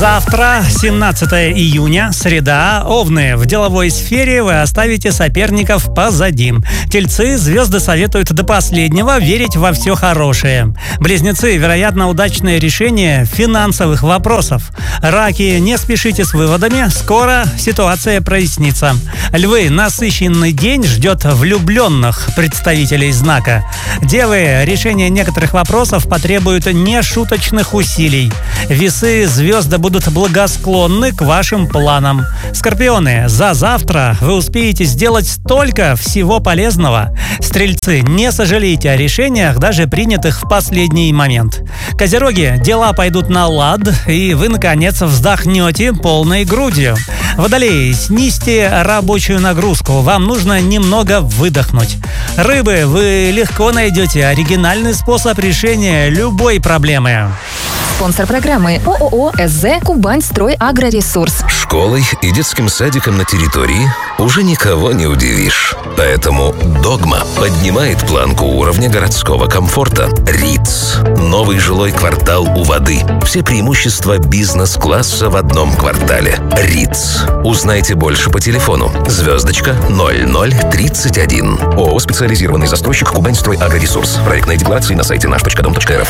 Завтра, 17 июня, среда, Овны. В деловой сфере вы оставите соперников позади. Тельцы, звезды советуют до последнего верить во все хорошее. Близнецы, вероятно, удачное решение финансовых вопросов. Раки, не спешите с выводами, скоро ситуация прояснится. Львы, насыщенный день ждет влюбленных представителей знака. Девы, решение некоторых вопросов потребует нешуточных усилий. Весы, звезды будут благосклонны к вашим планам. Скорпионы, за завтра вы успеете сделать столько всего полезного. Стрельцы, не сожалейте о решениях, даже принятых в последний момент. Козероги, дела пойдут на лад, и вы, наконец, вздохнете полной грудью. Водолеи, снизьте рабочую нагрузку, вам нужно немного выдохнуть. Рыбы, вы легко найдете оригинальный способ решения любой проблемы. Спонсор программы ООО СЗ «Кубань-Строй-Агроресурс». Школой и детским садиком на территории уже никого не удивишь. Поэтому «Догма» поднимает планку уровня городского комфорта. РИЦ. Новый жилой квартал у воды. Все преимущества бизнес-класса в одном квартале. РИЦ. Узнайте больше по телефону. Звездочка 0031. ООО «Специализированный застройщик Кубань-Строй-Агроресурс». Проектные декларации на сайте наш.дом.рф.